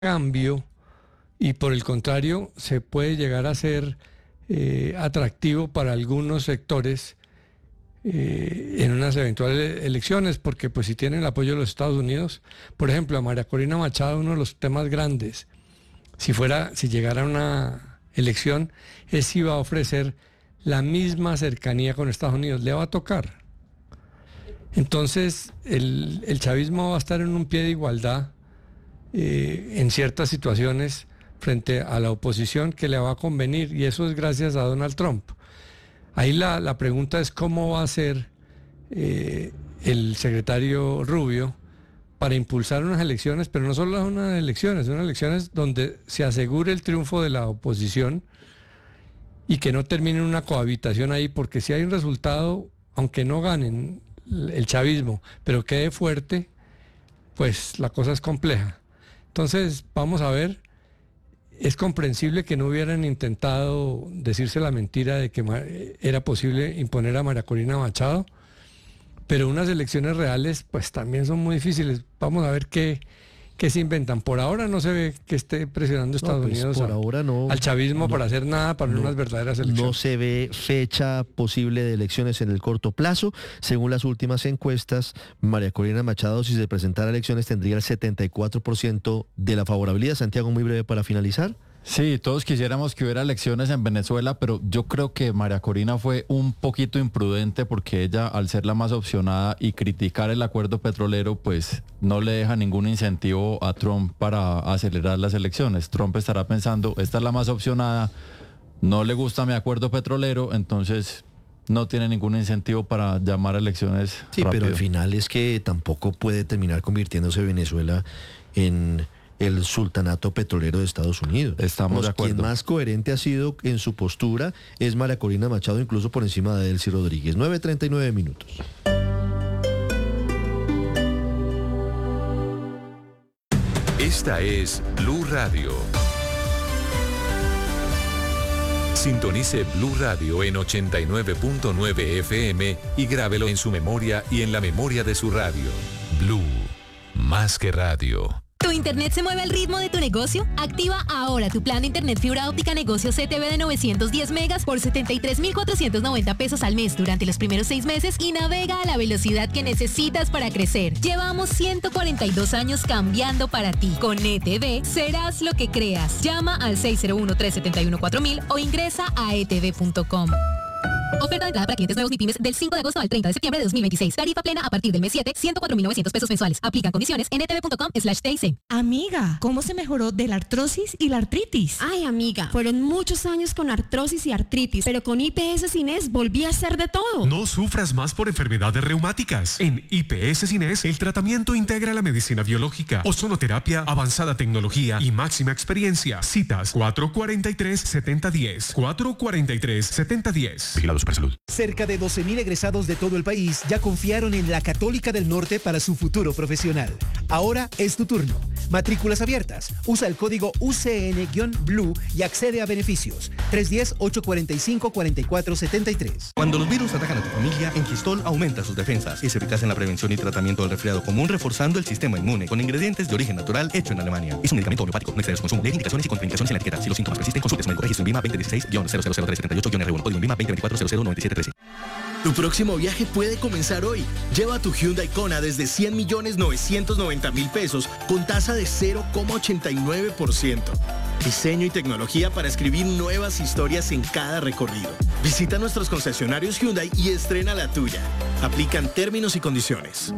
cambio y por el contrario se puede llegar a ser atractivo para algunos sectores en unas eventuales elecciones, porque pues si tienen el apoyo de los Estados Unidos, por ejemplo, a María Corina Machado, uno de los temas grandes, si llegara a una elección, es si va a ofrecer la misma cercanía con Estados Unidos, le va a tocar. Entonces el chavismo va a estar en un pie de igualdad en ciertas situaciones frente a la oposición que le va a convenir, y eso es gracias a Donald Trump. Ahí la pregunta es cómo va a ser el secretario Rubio para impulsar unas elecciones, pero no solo unas elecciones donde se asegure el triunfo de la oposición y que no termine en una cohabitación ahí, porque si hay un resultado, aunque no ganen el chavismo, pero quede fuerte, pues la cosa es compleja. Entonces, vamos a ver. Es comprensible que no hubieran intentado decirse la mentira de que era posible imponer a María Corina Machado, pero unas elecciones reales pues también son muy difíciles. Vamos a ver qué se inventan. Por ahora no se ve que esté presionando Estados Unidos al chavismo para hacer nada para unas verdaderas elecciones. No se ve fecha posible de elecciones en el corto plazo. Según las últimas encuestas, María Corina Machado, si se presentara a elecciones, tendría el 74% de la favorabilidad. Santiago, muy breve para finalizar. Sí, todos quisiéramos que hubiera elecciones en Venezuela, pero yo creo que María Corina fue un poquito imprudente porque ella, al ser la más opcionada y criticar el acuerdo petrolero, pues no le deja ningún incentivo a Trump para acelerar las elecciones. Trump estará pensando, esta es la más opcionada, no le gusta mi acuerdo petrolero, entonces no tiene ningún incentivo para llamar a elecciones rápido. Pero al final es que tampoco puede terminar convirtiéndose Venezuela en el sultanato petrolero de Estados Unidos. Estamos de acuerdo. Quien más coherente ha sido en su postura es María Corina Machado, incluso por encima de Delcy Rodríguez. 9:39 minutos. Esta es Blue Radio. Sintonice Blue Radio en 89.9 FM y grábelo en su memoria y en la memoria de su radio. Blue, más que radio. ¿Tu internet se mueve al ritmo de tu negocio? Activa ahora tu plan de internet fibra óptica negocio CTV de 910 megas por 73,490 pesos al mes durante los primeros 6 meses y navega a la velocidad que necesitas para crecer. Llevamos 142 años cambiando para ti. Con ETV serás lo que creas. Llama al 601-371-4000 o ingresa a etv.com. Oferta de entrada para clientes nuevos MIPYMES del 5 de agosto al 30 de septiembre de 2026. Tarifa plena a partir del mes 7, 104.900 pesos mensuales. Aplican condiciones en etv.com/TIC. Amiga, ¿cómo se mejoró de la artrosis y la artritis? Ay, amiga, fueron muchos años con artrosis y artritis, pero con IPS Cines volví a hacer de todo. No sufras más por enfermedades reumáticas. En IPS Cines, el tratamiento integra la medicina biológica, ozonoterapia, avanzada tecnología y máxima experiencia. Citas 443-7010. 443-7010. Vigilados por salud. Cerca de 12,000 egresados de todo el país ya confiaron en la Católica del Norte para su futuro profesional. Ahora es tu turno. Matrículas abiertas. Usa el código UCN-BLUE y accede a beneficios. 310-845-4473. Cuando los virus atacan a tu familia, Engistol aumenta sus defensas. Es eficaz en la prevención y tratamiento del resfriado común, reforzando el sistema inmune con ingredientes de origen natural hecho en Alemania. Es un medicamento homeopático. No excedas su consumo. Lee indicaciones y contraindicaciones en la etiqueta. Si los síntomas persisten, consulte a su médico. Registro en BIMA 2016-000378-R1. Código en BIMA 2024-009713. Tu próximo viaje puede comenzar hoy. Lleva tu Hyundai Kona desde 100.990.000 pesos con tasa de 0,89%. Diseño y tecnología para escribir nuevas historias en cada recorrido. Visita nuestros concesionarios Hyundai y estrena la tuya. Aplican términos y condiciones.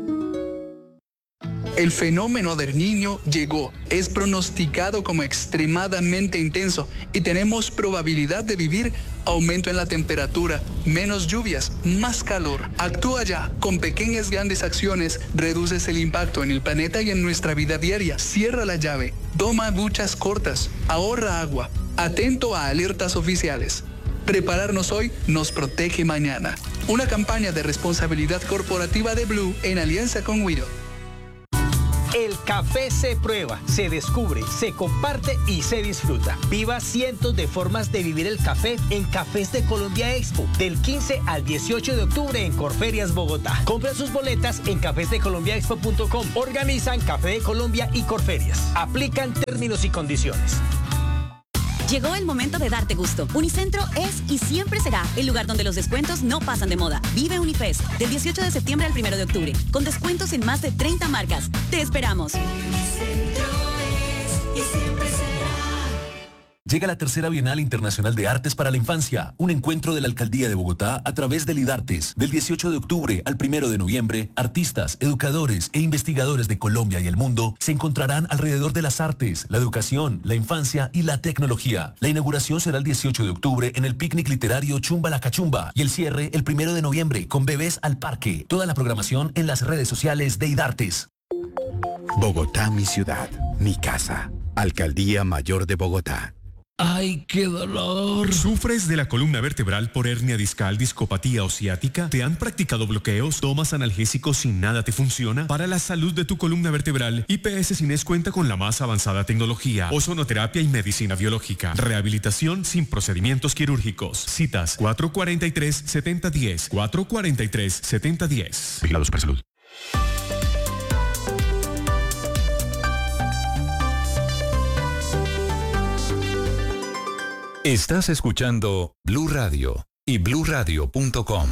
El fenómeno del Niño llegó, es pronosticado como extremadamente intenso y tenemos probabilidad de vivir aumento en la temperatura, menos lluvias, más calor. Actúa ya, con pequeñas grandes acciones reduces el impacto en el planeta y en nuestra vida diaria. Cierra la llave, toma duchas cortas, ahorra agua, atento a alertas oficiales. Prepararnos hoy nos protege mañana. Una campaña de responsabilidad corporativa de Blue en alianza con Wido. El café se prueba, se descubre, se comparte y se disfruta. Viva cientos de formas de vivir el café en Cafés de Colombia Expo, del 15 al 18 de octubre en Corferias, Bogotá. Compra sus boletas en cafesdecolombiaexpo.com. Organizan Café de Colombia y Corferias. Aplican términos y condiciones. Llegó el momento de darte gusto. Unicentro es y siempre será el lugar donde los descuentos no pasan de moda. Vive Unifest del 18 de septiembre al 1 de octubre, con descuentos en más de 30 marcas. Te esperamos. Unicentro es y siempre será. Llega la tercera Bienal Internacional de Artes para la Infancia, un encuentro de la Alcaldía de Bogotá a través del IDARTES. Del 18 de octubre al 1 de noviembre, artistas, educadores e investigadores de Colombia y el mundo se encontrarán alrededor de las artes, la educación, la infancia y la tecnología. La inauguración será el 18 de octubre en el picnic literario Chumba la Cachumba y el cierre el 1 de noviembre con Bebés al Parque. Toda la programación en las redes sociales de IDARTES. Bogotá, mi ciudad, mi casa. Alcaldía Mayor de Bogotá. ¡Ay, qué dolor! ¿Sufres de la columna vertebral por hernia discal, discopatía o ciática? ¿Te han practicado bloqueos? ¿Tomas analgésicos y nada te funciona? Para la salud de tu columna vertebral, IPS Cines cuenta con la más avanzada tecnología, ozonoterapia y medicina biológica. Rehabilitación sin procedimientos quirúrgicos. Citas 443-7010. 443-7010. Vigilado Supersalud. Estás escuchando Blue Radio y bluradio.com.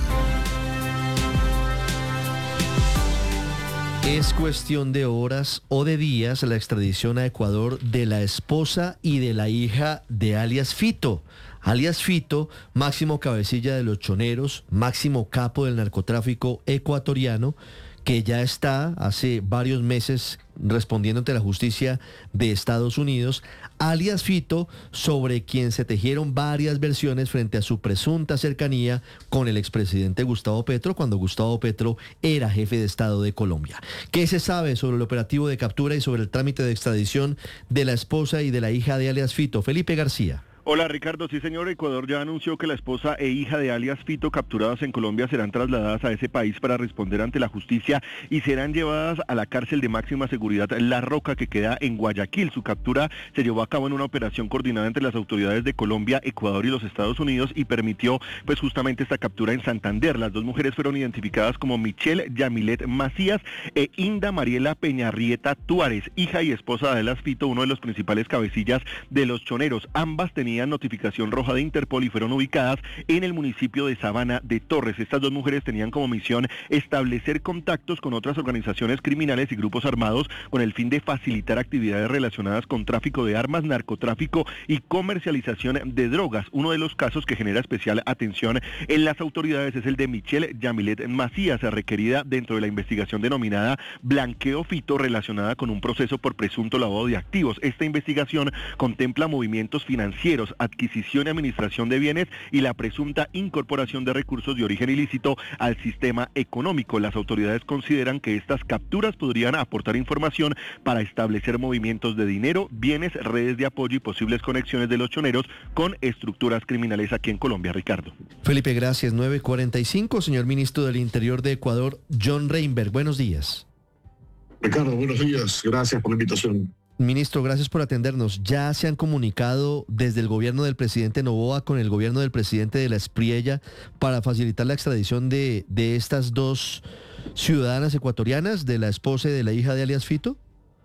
Es cuestión de horas o de días la extradición a Ecuador de la esposa y de la hija de alias Fito. Alias Fito, máximo cabecilla de los choneros, máximo capo del narcotráfico ecuatoriano, que ya está hace varios meses respondiendo ante la justicia de Estados Unidos, alias Fito, sobre quien se tejieron varias versiones frente a su presunta cercanía con el expresidente Gustavo Petro, cuando Gustavo Petro era jefe de Estado de Colombia. ¿Qué se sabe sobre el operativo de captura y sobre el trámite de extradición de la esposa y de la hija de alias Fito? Felipe García. Hola Ricardo, sí señor, Ecuador ya anunció que la esposa e hija de alias Fito capturadas en Colombia serán trasladadas a ese país para responder ante la justicia y serán llevadas a la cárcel de máxima seguridad La Roca, que queda en Guayaquil. Su captura se llevó a cabo en una operación coordinada entre las autoridades de Colombia, Ecuador y los Estados Unidos y permitió pues justamente esta captura en Santander. Las dos mujeres fueron identificadas como Michelle Yamilet Macías e Inda Mariela Peñarrieta Tuárez, hija y esposa de alias Fito, uno de los principales cabecillas de los choneros. Ambas tenían notificación roja de Interpol y fueron ubicadas en el municipio de Sabana de Torres. Estas dos mujeres tenían como misión establecer contactos con otras organizaciones criminales y grupos armados con el fin de facilitar actividades relacionadas con tráfico de armas, narcotráfico y comercialización de drogas. Uno de los casos que genera especial atención en las autoridades es el de Michelle Yamilet Macías, requerida dentro de la investigación denominada Blanqueo Fito, relacionada con un proceso por presunto lavado de activos. Esta investigación contempla movimientos financieros, adquisición y administración de bienes y la presunta incorporación de recursos de origen ilícito al sistema económico. Las autoridades consideran que estas capturas podrían aportar información para establecer movimientos de dinero, bienes, redes de apoyo y posibles conexiones de los choneros con estructuras criminales aquí en Colombia. Ricardo. Felipe, gracias. 9:45, señor ministro del Interior de Ecuador, John Reinberg. Buenos días. Ricardo, buenos días. Gracias por la invitación. Ministro, gracias por atendernos. ¿Ya se han comunicado desde el gobierno del presidente Noboa con el gobierno del presidente de la Espriella para facilitar la extradición de estas dos ciudadanas ecuatorianas, de la esposa y de la hija de alias Fito?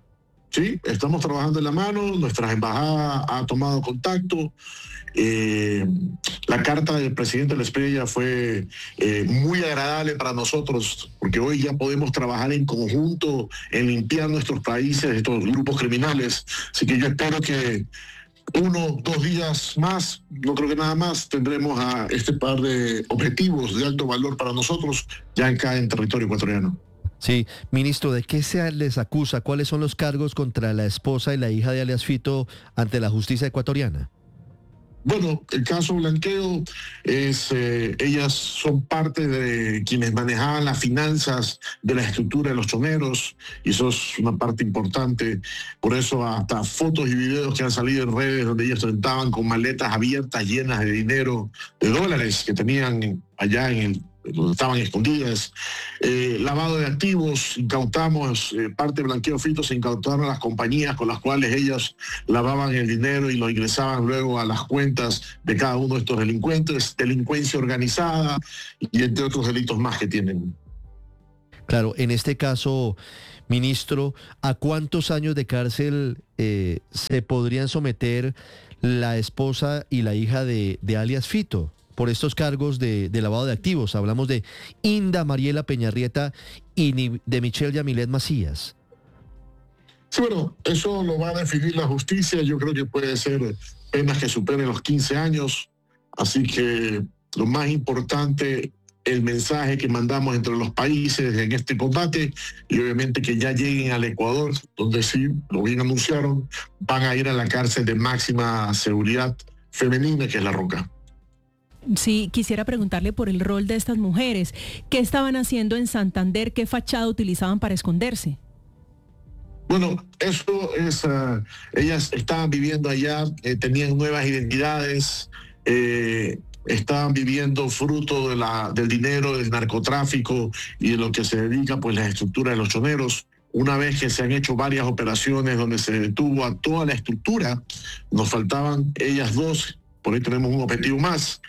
Sí, estamos trabajando en la mano, nuestra embajada ha tomado contacto. La carta del presidente de la Espriella fue muy agradable para nosotros, porque hoy ya podemos trabajar en conjunto en limpiar nuestros países de estos grupos criminales. Así que yo espero que 1, 2 días más, no creo que nada más, tendremos a este par de objetivos de alto valor para nosotros ya acá en territorio ecuatoriano. Sí, ministro, ¿de qué se les acusa? ¿Cuáles son los cargos contra la esposa y la hija de alias Fito ante la justicia ecuatoriana? Bueno, el caso Blanqueo es, ellas son parte de quienes manejaban las finanzas de la estructura de los choneros, y eso es una parte importante. Por eso hasta fotos y videos que han salido en redes donde ellas sentaban con maletas abiertas llenas de dinero, de dólares que tenían allá en donde estaban escondidas. Lavado de activos, incautamos parte de blanqueo Fito, se incautaron las compañías con las cuales ellas lavaban el dinero y lo ingresaban luego a las cuentas de cada uno de estos delincuentes, delincuencia organizada y entre otros delitos más que tienen. Claro, en este caso, ministro, ¿a cuántos años de cárcel se podrían someter la esposa y la hija de alias Fito por estos cargos de lavado de activos? Hablamos de Inda Mariela Peñarrieta y de Michelle Yamilet Macías. Sí, bueno, eso lo va a definir la justicia. Yo creo que puede ser penas que superen los 15 años. Así que lo más importante, el mensaje que mandamos entre los países en este combate y obviamente que ya lleguen al Ecuador, donde sí, lo bien anunciaron, van a ir a la cárcel de máxima seguridad femenina, que es La Roca. Sí, quisiera preguntarle por el rol de estas mujeres. ¿Qué estaban haciendo en Santander? ¿Qué fachada utilizaban para esconderse? Bueno, eso es, ellas estaban viviendo allá, tenían nuevas identidades, estaban viviendo fruto del dinero, del narcotráfico y de lo que se dedica pues la estructura de los choneros. Una vez que se han hecho varias operaciones donde se detuvo a toda la estructura, nos faltaban ellas dos, por ahí tenemos un objetivo más.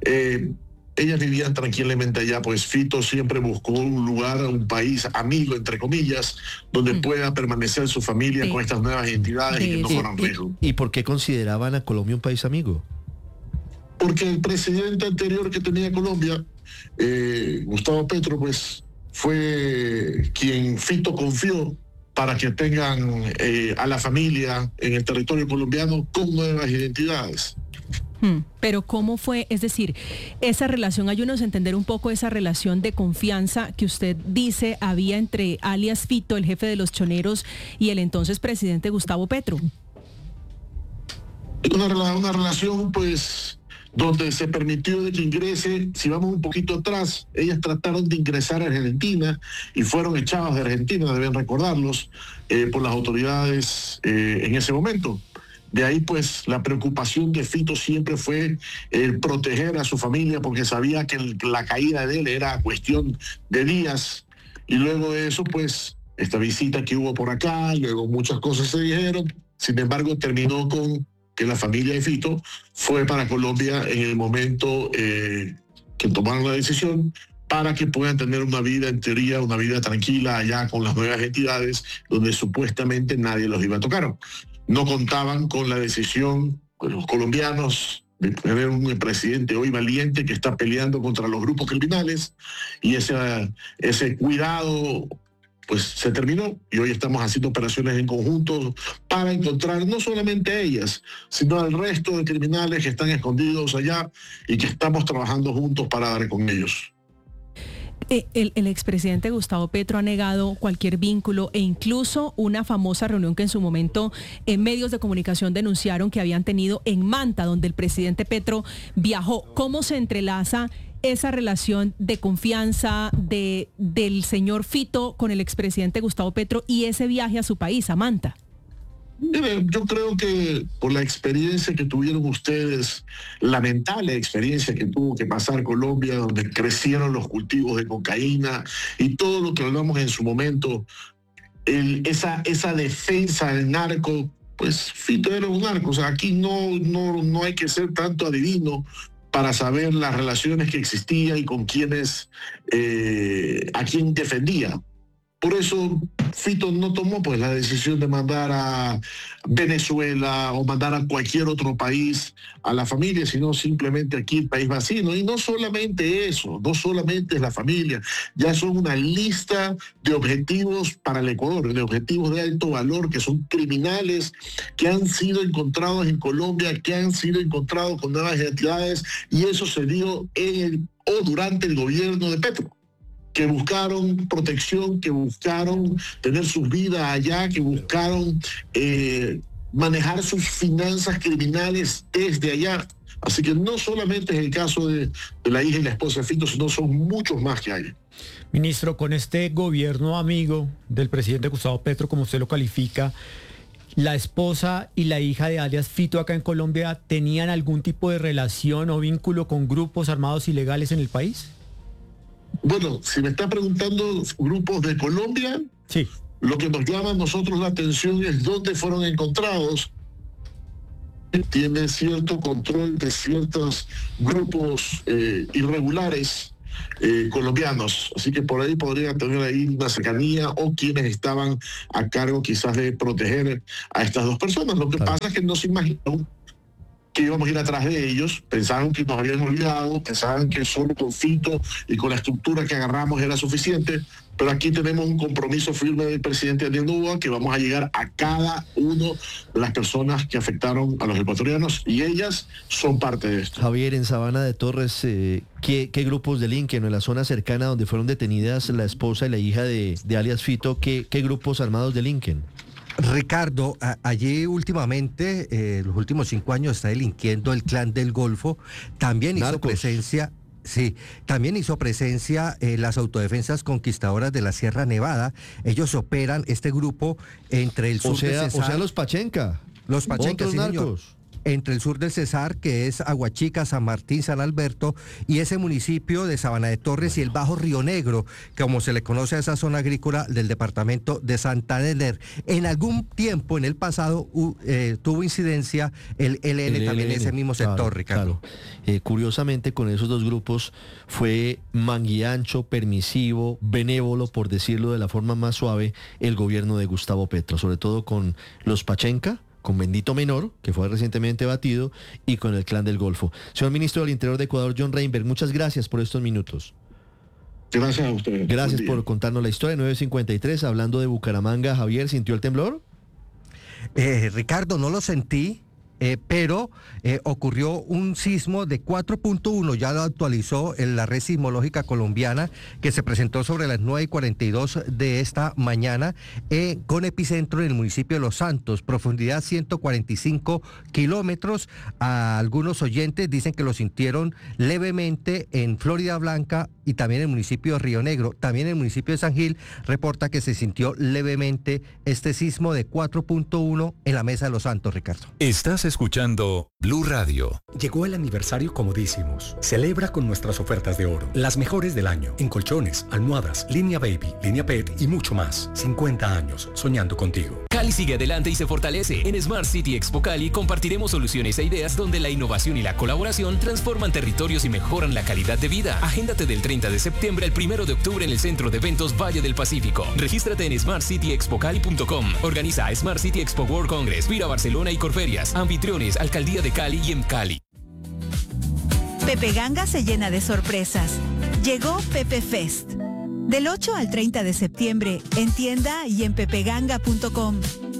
Ellas vivían tranquilamente allá, pues Fito siempre buscó un lugar, un país amigo, entre comillas, donde pueda permanecer su familia con estas nuevas identidades y que no fueran riesgo. ¿Y por qué consideraban a Colombia un país amigo? Porque el presidente anterior que tenía Colombia, Gustavo Petro, pues fue quien Fito confió para que tengan a la familia en el territorio colombiano con nuevas identidades. Pero ¿cómo fue? Es decir, esa relación, ayúdanos a entender un poco esa relación de confianza que usted dice había entre alias Fito, el jefe de los choneros, y el entonces presidente Gustavo Petro. Una relación, pues, donde se permitió de que ingrese. Si vamos un poquito atrás, ellas trataron de ingresar a Argentina y fueron echadas de Argentina, deben recordarlos, por las autoridades en ese momento. De ahí pues la preocupación de Fito siempre fue proteger a su familia, porque sabía que la caída de él era cuestión de días. Y luego de eso pues esta visita que hubo por acá, luego muchas cosas se dijeron. Sin embargo terminó con que la familia de Fito fue para Colombia en el momento que tomaron la decisión para que puedan tener una vida, en teoría, una vida tranquila allá con las nuevas entidades donde supuestamente nadie los iba a tocar. No contaban con la decisión de los colombianos de tener un presidente hoy valiente que está peleando contra los grupos criminales, y ese cuidado pues se terminó y hoy estamos haciendo operaciones en conjunto para encontrar no solamente a ellas, sino al resto de criminales que están escondidos allá y que estamos trabajando juntos para dar con ellos. El expresidente Gustavo Petro ha negado cualquier vínculo e incluso una famosa reunión que en su momento en medios de comunicación denunciaron que habían tenido en Manta, donde el presidente Petro viajó. ¿Cómo se entrelaza esa relación de confianza del señor Fito con el expresidente Gustavo Petro y ese viaje a su país, a Manta? Yo creo que por la experiencia que tuvieron ustedes, lamentable experiencia que tuvo que pasar Colombia, donde crecieron los cultivos de cocaína y todo lo que hablamos en su momento, esa defensa del narco, pues Fito era un narco. O sea, aquí no hay que ser tanto adivino para saber las relaciones que existían y con quiénes, a quién defendía. Por eso Fito no tomó pues la decisión de mandar a Venezuela o mandar a cualquier otro país a la familia, sino simplemente aquí el país vecino. Y no solamente eso, no solamente es la familia, ya son una lista de objetivos para el Ecuador, de objetivos de alto valor, que son criminales que han sido encontrados en Colombia, que han sido encontrados con nuevas identidades, y eso se dio durante el gobierno de Petro, que buscaron protección, que buscaron tener sus vidas allá, que buscaron manejar sus finanzas criminales desde allá. Así que no solamente es el caso de la hija y la esposa de Fito, sino son muchos más que hay. Ministro, con este gobierno amigo del presidente Gustavo Petro, como usted lo califica, ¿la esposa y la hija de alias Fito acá en Colombia tenían algún tipo de relación o vínculo con grupos armados ilegales en el país? Bueno, si me está preguntando grupos de Colombia, sí. Lo que nos llama a nosotros la atención es dónde fueron encontrados. Tiene cierto control de ciertos grupos irregulares colombianos, así que por ahí podrían tener ahí una cercanía o quienes estaban a cargo quizás de proteger a estas dos personas. Lo que pasa es que no se imaginaron que íbamos a ir atrás de ellos, pensaron que nos habían olvidado, pensaban que solo con Fito y con la estructura que agarramos era suficiente, pero aquí tenemos un compromiso firme del presidente Daniel Noboa que vamos a llegar a cada uno de las personas que afectaron a los ecuatorianos y ellas son parte de esto. Javier, en Sabana de Torres, ¿qué grupos delinquen? En la zona cercana donde fueron detenidas la esposa y la hija de alias Fito, ¿qué grupos armados delinquen? Ricardo, allí últimamente, los últimos 5 años está delinquiendo el Clan del Golfo. También hizo presencia... Sí, también hizo presencia las autodefensas conquistadoras de la Sierra Nevada. Ellos operan este grupo entre el sur de Cesar. O sea, los Pachenca. Los Pachenca, otros sí, señor. narcos. Entre el sur del Cesar, que es Aguachica, San Martín, San Alberto, y ese municipio de Sabana de Torres y el Bajo Río Negro, como se le conoce a esa zona agrícola del departamento de Santander. En algún tiempo, en el pasado, tuvo incidencia el ELN también en ese mismo sector, Ricardo. Claro. Curiosamente, con esos dos grupos fue manguiancho, permisivo, benévolo, por decirlo de la forma más suave, el gobierno de Gustavo Petro, sobre todo con los Pachenca, con Bendito Menor, que fue recientemente batido, y con el Clan del Golfo. Señor Ministro del Interior de Ecuador, John Reinberg, muchas gracias por estos minutos. Gracias a ustedes. Gracias por contarnos la historia. 9:53, hablando de Bucaramanga. Javier, ¿sintió el temblor? Ricardo, no lo sentí. Pero ocurrió un sismo de 4.1, ya lo actualizó en la red sismológica colombiana, que se presentó sobre las 9:42 de esta mañana, con epicentro en el municipio de Los Santos, profundidad 145 kilómetros. A algunos oyentes dicen que lo sintieron levemente en Florida Blanca y también en el municipio de Río Negro. También en el municipio de San Gil reporta que se sintió levemente este sismo de 4.1 en la Mesa de Los Santos, Ricardo. Estás escuchando Blue Radio. Llegó el aniversario Comodísimos. Celebra con nuestras ofertas de oro, las mejores del año, en colchones, almohadas, línea baby, línea pet y mucho más. 50 años soñando contigo. Cali sigue adelante y se fortalece. En Smart City Expo Cali compartiremos soluciones e ideas donde la innovación y la colaboración transforman territorios y mejoran la calidad de vida. Agéndate del 30 de septiembre al 1 de octubre en el Centro de Eventos Valle del Pacífico. Regístrate en smartcityexpocali.com. Organiza Smart City Expo World Congress, Vira Barcelona y Corferias. Anfitriones, Alcaldía de Cali y EMCALI. Pepe Ganga se llena de sorpresas. Llegó Pepe Fest. Del 8 al 30 de septiembre, en tienda y en pepeganga.com.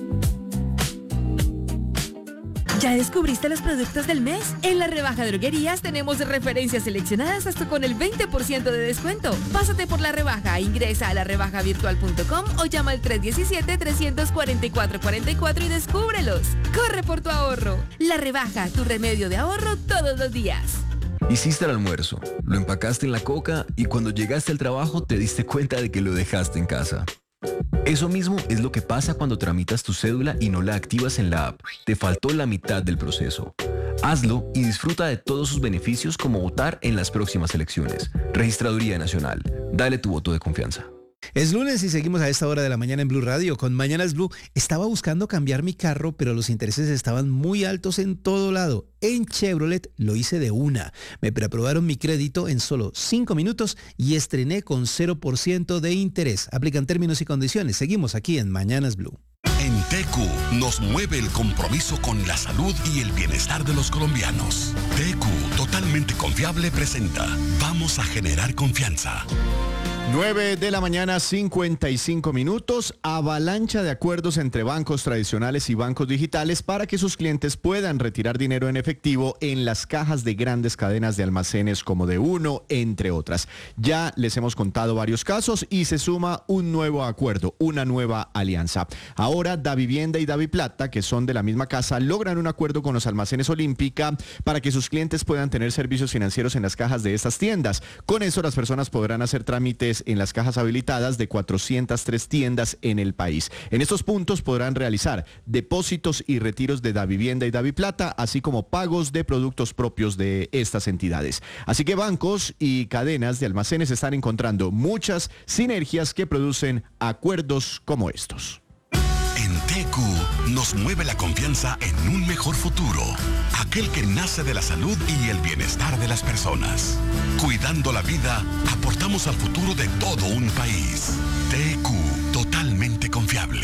¿Ya descubriste los productos del mes? En la rebaja de droguerías tenemos referencias seleccionadas hasta con el 20% de descuento. Pásate por la rebaja, ingresa a larebajavirtual.com o llama al 317-344-44 y descúbrelos. ¡Corre por tu ahorro! La rebaja, tu remedio de ahorro todos los días. Hiciste el almuerzo, lo empacaste en la coca y cuando llegaste al trabajo te diste cuenta de que lo dejaste en casa. Eso mismo es lo que pasa cuando tramitas tu cédula y no la activas en la app. Te faltó la mitad del proceso. Hazlo y disfruta de todos sus beneficios como votar en las próximas elecciones. Registraduría Nacional. Dale tu voto de confianza. Es lunes y seguimos a esta hora de la mañana en Blue Radio con Mañanas Blue. Estaba buscando cambiar mi carro, pero los intereses estaban muy altos en todo lado. En Chevrolet lo hice de una. Me preaprobaron mi crédito en solo 5 minutos y estrené con 0% de interés. Aplican términos y condiciones. Seguimos aquí en Mañanas Blue. En TQ nos mueve el compromiso con la salud y el bienestar de los colombianos. TQ, totalmente confiable, presenta Vamos a generar confianza. 9 de la mañana, 55 minutos. Avalancha de acuerdos entre bancos tradicionales y bancos digitales para que sus clientes puedan retirar dinero en efectivo en las cajas de grandes cadenas de almacenes como de Uno, entre otras. Ya les hemos contado varios casos y se suma un nuevo acuerdo, una nueva alianza. Ahora Davivienda y Daviplata, que son de la misma casa, logran un acuerdo con los almacenes Olímpica para que sus clientes puedan tener servicios financieros en las cajas de estas tiendas. Con eso las personas podrán hacer trámites en las cajas habilitadas de 403 tiendas en el país. En estos puntos podrán realizar depósitos y retiros de Davivienda y Daviplata, así como pagos de productos propios de estas entidades. Así que bancos y cadenas de almacenes están encontrando muchas sinergias que producen acuerdos como estos. En TQ nos mueve la confianza en un mejor futuro, aquel que nace de la salud y el bienestar de las personas. Cuidando la vida, aportamos al futuro de todo un país. TQ, totalmente confiable.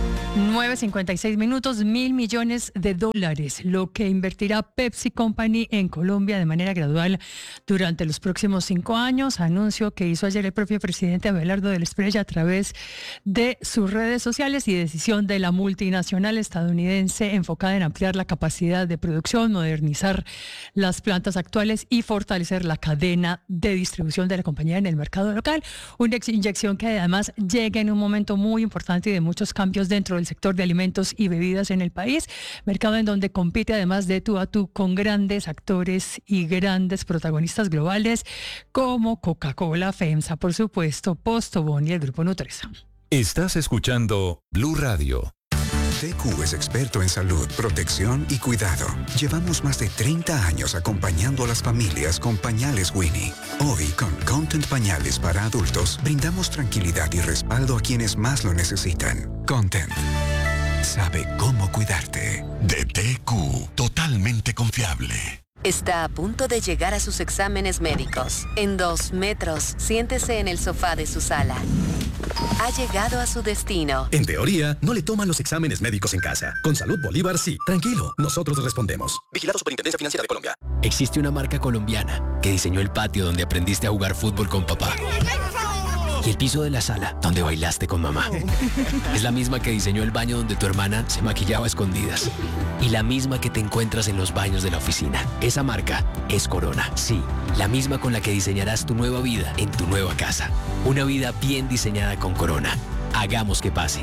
9:56 minutos, $1.000 millones, lo que invertirá Pepsi Company en Colombia de manera gradual durante los próximos 5 años. Anuncio que hizo ayer el propio presidente Abelardo del Espriella a través de sus redes sociales y decisión de la multinacional estadounidense enfocada en ampliar la capacidad de producción, modernizar las plantas actuales y fortalecer la cadena de distribución de la compañía en el mercado local. Una inyección que además llega en un momento muy importante y de muchos cambios dentro del sector de alimentos y bebidas en el país, mercado en donde compite además de tú a tú con grandes actores y grandes protagonistas globales como Coca-Cola, FEMSA, por supuesto, Postobón y el Grupo Nutresa. Estás escuchando Blue Radio. TQ es experto en salud, protección y cuidado. Llevamos más de 30 años acompañando a las familias con pañales Winnie. Hoy, con Content Pañales para adultos, brindamos tranquilidad y respaldo a quienes más lo necesitan. Content sabe cómo cuidarte. De TQ, totalmente confiable. Está a punto de llegar a sus exámenes médicos. En 2 metros, siéntese en el sofá de su sala. Ha llegado a su destino. En teoría, no le toman los exámenes médicos en casa. Con Salud Bolívar, sí. Tranquilo, nosotros respondemos. Vigilado Superintendencia Financiera de Colombia. Existe una marca colombiana que diseñó el patio donde aprendiste a jugar fútbol con papá. Y el piso de la sala donde bailaste con mamá. Es la misma que diseñó el baño donde tu hermana se maquillaba a escondidas. Y la misma que te encuentras en los baños de la oficina. Esa marca es Corona. Sí, la misma con la que diseñarás tu nueva vida en tu nueva casa. Una vida bien diseñada con Corona. Hagamos que pase.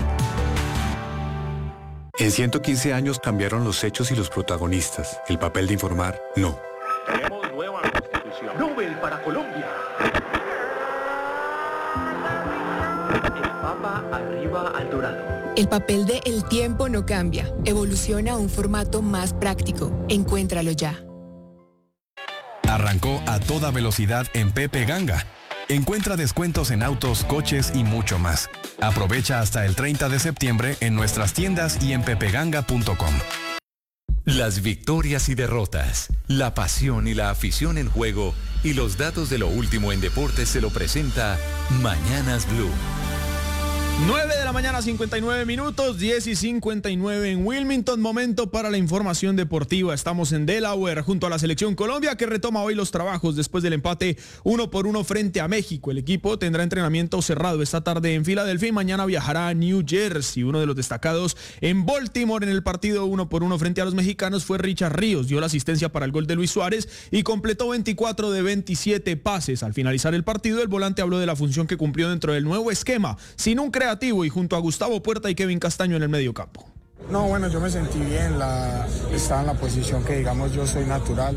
En 115 años cambiaron los hechos y los protagonistas. El papel de informar, no. Tenemos nueva constitución. Nobel para Colombia. El Papa arriba al dorado. El papel de El Tiempo no cambia. Evoluciona a un formato más práctico. Encuéntralo ya. Arrancó a toda velocidad en Pepe Ganga. Encuentra descuentos en autos, coches y mucho más. Aprovecha hasta el 30 de septiembre en nuestras tiendas y en pepeganga.com. Las victorias y derrotas, la pasión y la afición en juego y los datos de lo último en deportes se lo presenta Mañanas Blue. 9 de la mañana, 59 minutos, 10:59 en Wilmington. Momento para la información deportiva. Estamos en Delaware junto a la Selección Colombia que retoma hoy los trabajos después del empate 1-1 frente a México. El equipo tendrá entrenamiento cerrado esta tarde en Filadelfia y mañana viajará a New Jersey. Uno de los destacados en Baltimore en el partido 1-1 frente a los mexicanos fue Richard Ríos. Dio la asistencia para el gol de Luis Suárez y completó 24 de 27 pases. Al finalizar el partido, el volante habló de la función que cumplió dentro del nuevo esquema, sin un creativo y junto a Gustavo Puerta y Kevin Castaño en el medio campo. No, bueno, yo me sentí bien, estaba en la posición que digamos yo soy natural.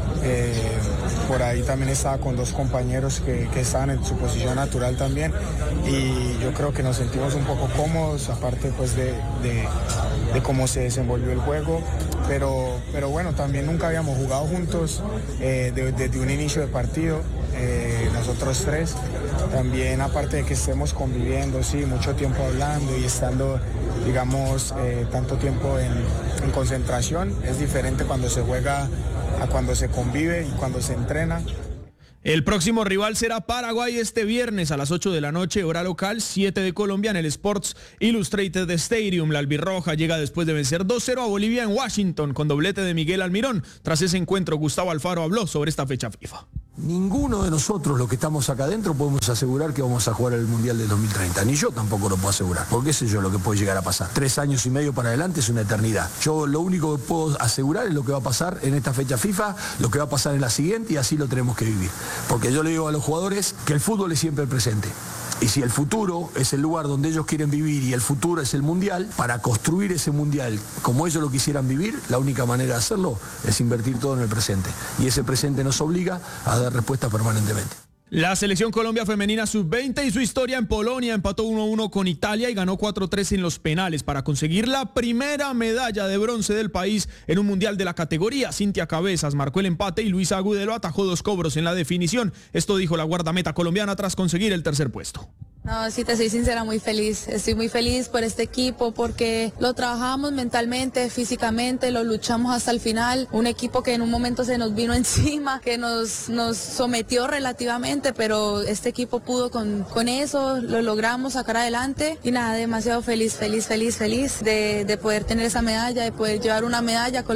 Por ahí también estaba con 2 compañeros que estaban en su posición natural también y yo creo que nos sentimos un poco cómodos, aparte pues de cómo se desenvolvió el juego, pero bueno, también nunca habíamos jugado juntos desde un inicio de partido, nosotros 3. También aparte de que estemos conviviendo, sí, mucho tiempo hablando y estando, digamos, tanto tiempo en concentración, es diferente cuando se juega a cuando se convive y cuando se entrena. El próximo rival será Paraguay este viernes a las 8 de la noche, hora local, 7 de Colombia, en el Sports Illustrated Stadium. La albirroja llega después de vencer 2-0 a Bolivia en Washington con doblete de Miguel Almirón. Tras ese encuentro, Gustavo Alfaro habló sobre esta fecha FIFA. Ninguno de nosotros, los que estamos acá adentro, podemos asegurar que vamos a jugar el Mundial del 2030. Ni yo tampoco lo puedo asegurar, porque sé yo lo que puede llegar a pasar. 3 años y medio para adelante es una eternidad. Yo lo único que puedo asegurar es lo que va a pasar en esta fecha FIFA, lo que va a pasar en la siguiente, y así lo tenemos que vivir. Porque yo le digo a los jugadores que el fútbol es siempre el presente. Y si el futuro es el lugar donde ellos quieren vivir y el futuro es el mundial, para construir ese mundial como ellos lo quisieran vivir, la única manera de hacerlo es invertir todo en el presente. Y ese presente nos obliga a dar respuesta permanentemente. La selección Colombia femenina sub-20 hizo historia en Polonia, empató 1-1 con Italia y ganó 4-3 en los penales para conseguir la primera medalla de bronce del país en un mundial de la categoría. Cintia Cabezas marcó el empate y Luisa Agudelo atajó 2 cobros en la definición. Esto dijo la guardameta colombiana tras conseguir el tercer puesto. No, si te soy sincera, muy feliz. Estoy muy feliz por este equipo porque lo trabajamos mentalmente, físicamente, lo luchamos hasta el final. Un equipo que en un momento se nos vino encima, que nos sometió relativamente, pero este equipo pudo con eso, lo logramos sacar adelante y nada, demasiado feliz de poder tener esa medalla, de poder llevar una medalla.